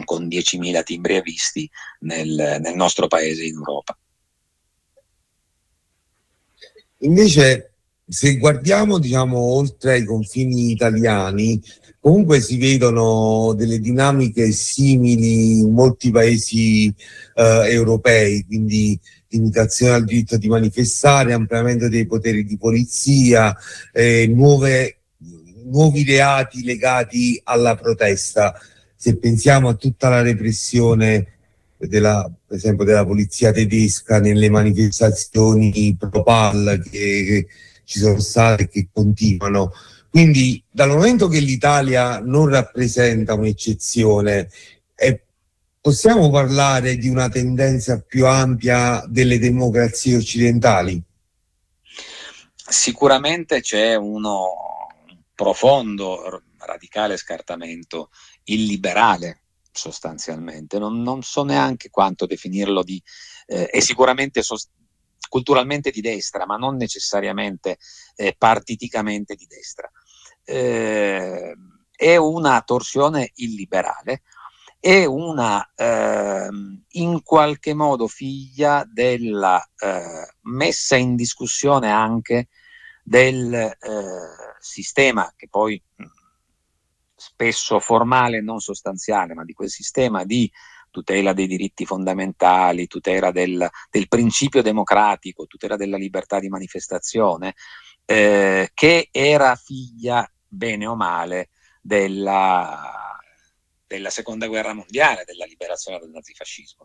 con 10.000 timbri e visti nel nostro paese in Europa. Invece, se guardiamo, diciamo, oltre ai confini italiani, comunque si vedono delle dinamiche simili in molti paesi europei, quindi limitazione al diritto di manifestare, ampliamento dei poteri di polizia, nuovi reati legati alla protesta. Se pensiamo a tutta la repressione per esempio della polizia tedesca nelle manifestazioni pro-PAL che ci sono state e che continuano. Quindi dal momento che l'Italia non rappresenta un'eccezione, possiamo parlare di una tendenza più ampia delle democrazie occidentali? Sicuramente c'è un profondo, radicale scartamento illiberale, sostanzialmente. Non so neanche quanto definirlo è sicuramente culturalmente di destra, ma non necessariamente partiticamente di destra. È una torsione illiberale, è una in qualche modo figlia della messa in discussione anche del sistema, che poi spesso formale e non sostanziale, ma di quel sistema di tutela dei diritti fondamentali, tutela del principio democratico, tutela della libertà di manifestazione, che era figlia, bene o male, della seconda guerra mondiale, della liberazione del nazifascismo.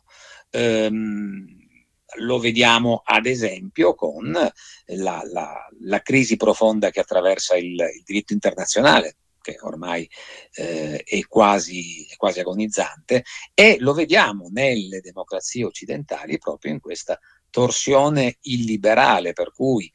Lo vediamo ad esempio con la crisi profonda che attraversa il diritto internazionale, che ormai è quasi agonizzante, e lo vediamo nelle democrazie occidentali proprio in questa torsione illiberale, per cui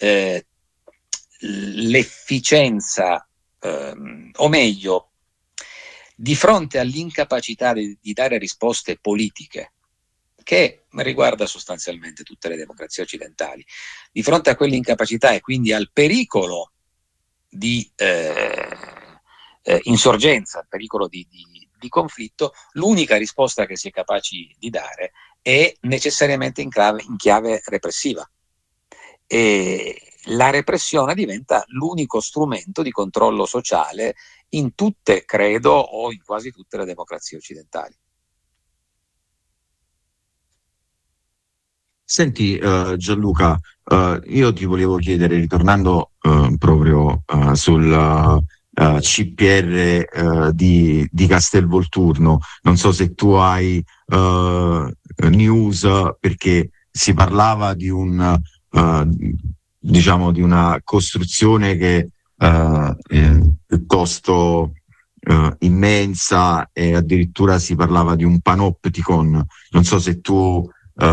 l'efficienza, o meglio, di fronte all'incapacità di dare risposte politiche, che riguarda sostanzialmente tutte le democrazie occidentali, di fronte a quell'incapacità e quindi al pericolo di insorgenza, pericolo di conflitto, l'unica risposta che si è capaci di dare è necessariamente in chiave repressiva. E la repressione diventa l'unico strumento di controllo sociale in tutte, credo, o in quasi tutte le democrazie occidentali. Senti, Gianluca, io ti volevo chiedere, ritornando proprio sul CPR di Castelvolturno, non so se tu hai news, perché si parlava di diciamo, di una costruzione che è piuttosto immensa, e addirittura si parlava di un panopticon. Non so se tu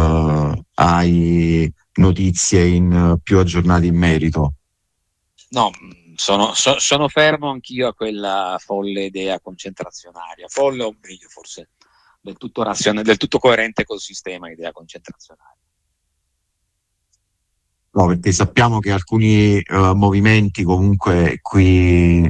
hai notizie più aggiornate in merito. No, sono fermo anch'io a quella folle idea concentrazionaria, folle o meglio forse del tutto coerente col sistema idea concentrazionaria. No, perché sappiamo che alcuni movimenti comunque qui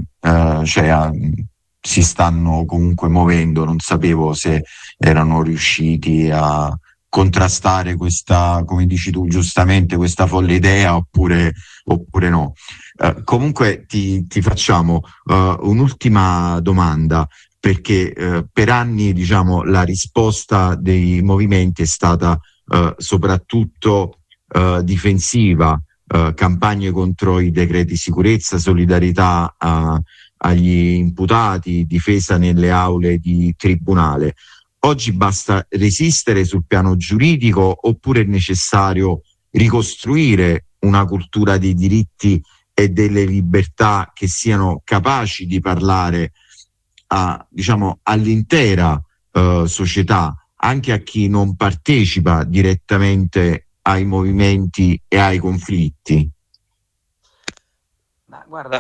si stanno comunque muovendo. Non sapevo se erano riusciti a contrastare questa, come dici tu giustamente, questa folle idea oppure no. Comunque ti facciamo un'ultima domanda, perché per anni, diciamo, la risposta dei movimenti è stata soprattutto difensiva, campagne contro i decreti sicurezza, solidarietà agli imputati, difesa nelle aule di tribunale. Oggi basta resistere sul piano giuridico, oppure è necessario ricostruire una cultura dei diritti e delle libertà che siano capaci di parlare diciamo, all'intera società, anche a chi non partecipa direttamente ai movimenti e ai conflitti? Ma guarda,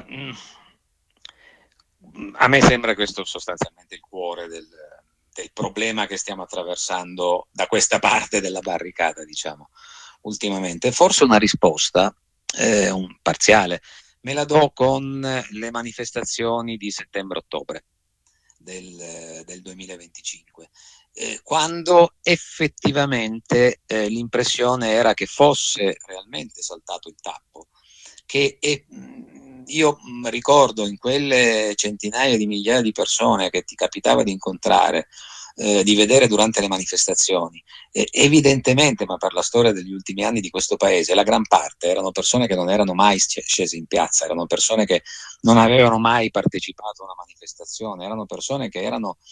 a me sembra questo sostanzialmente il cuore del problema che stiamo attraversando da questa parte della barricata, diciamo, ultimamente. Forse una risposta, un parziale, me la do con le manifestazioni di settembre-ottobre del 2025, quando effettivamente l'impressione era che fosse realmente saltato il tappo, che io ricordo in quelle centinaia di migliaia di persone che ti capitava di incontrare, di vedere durante le manifestazioni, evidentemente, ma per la storia degli ultimi anni di questo paese, la gran parte erano persone che non erano mai scese in piazza, erano persone che non avevano mai partecipato a una manifestazione, erano persone che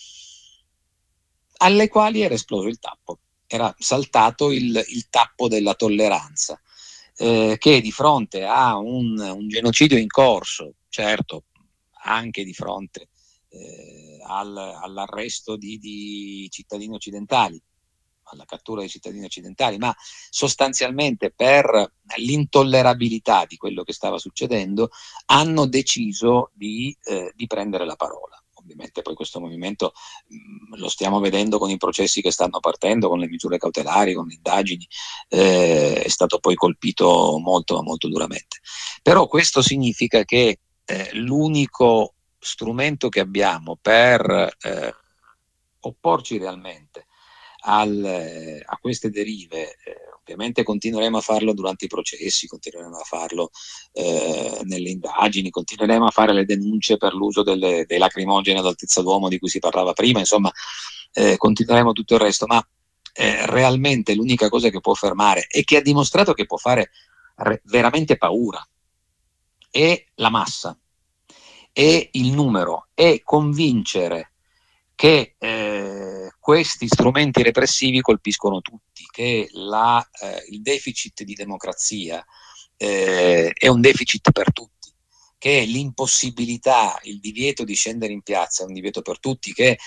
alle quali era esploso il tappo, era saltato il tappo della tolleranza, che di fronte a un genocidio in corso, certo, anche di fronte all'arresto di cittadini occidentali, alla cattura dei cittadini occidentali, ma sostanzialmente per l'intollerabilità di quello che stava succedendo, hanno deciso di prendere la parola. Ovviamente poi questo movimento lo stiamo vedendo con i processi che stanno partendo, con le misure cautelari, con le indagini, è stato poi colpito molto, molto duramente. Però questo significa che l'unico strumento che abbiamo per opporci realmente a queste derive, ovviamente continueremo a farlo durante i processi, continueremo a farlo nelle indagini, continueremo a fare le denunce per l'uso dei lacrimogeni ad altezza d'uomo di cui si parlava prima, insomma continueremo tutto il resto, ma realmente l'unica cosa che può fermare e che ha dimostrato che può fare veramente paura è la massa, è il numero, è convincere che questi strumenti repressivi colpiscono tutti, che il deficit di democrazia è un deficit per tutti, che l'impossibilità, il divieto di scendere in piazza è un divieto per tutti, che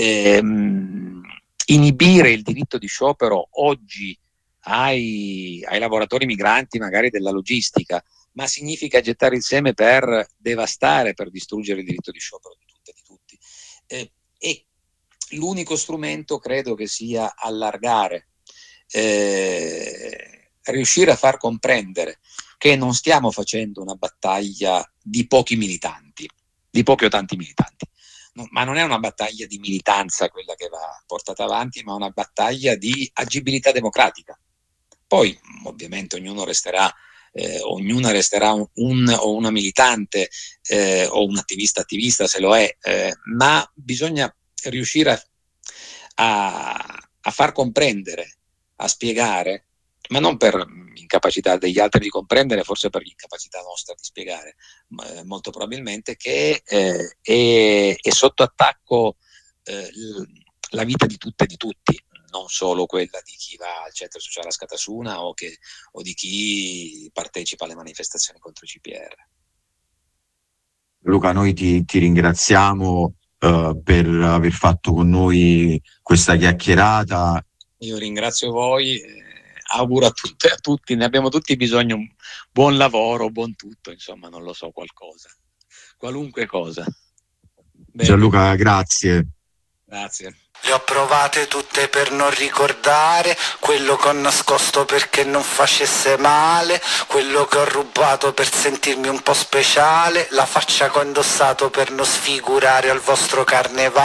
inibire il diritto di sciopero oggi ai lavoratori migranti magari della logistica, ma significa gettare il seme per devastare, per distruggere il diritto di sciopero di tutte e di tutti. E l'unico strumento credo che sia allargare, riuscire a far comprendere che non stiamo facendo una battaglia di pochi militanti, di pochi o tanti militanti, no, ma non è una battaglia di militanza quella che va portata avanti, ma una battaglia di agibilità democratica. Poi ovviamente ognuna resterà un o una militante o un attivista se lo è, ma bisogna riuscire a far comprendere, a spiegare, ma non per incapacità degli altri di comprendere, forse per l'incapacità nostra di spiegare, molto probabilmente, che è sotto attacco la vita di tutte e di tutti, non solo quella di chi va al centro sociale a Scatasuna o di chi partecipa alle manifestazioni contro i CPR. Luca, noi ti ringraziamo per aver fatto con noi questa chiacchierata. Io ringrazio voi, auguro a tutte e a tutti, ne abbiamo tutti bisogno, un buon lavoro, buon tutto, insomma, non lo so, qualcosa, qualunque cosa. Bene. Gianluca, grazie. Grazie. Le ho provate tutte per non ricordare quello che ho nascosto perché non facesse male, quello che ho rubato per sentirmi un po' speciale, la faccia che ho indossato per non sfigurare al vostro carnevale.